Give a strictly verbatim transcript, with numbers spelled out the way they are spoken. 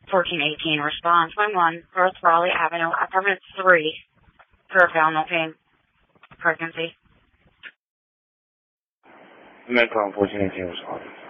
fourteen eighteen, response one one, North Raleigh Avenue, apartment three, for abdominal pain, pregnancy. Medcom fourteen eighteen, response.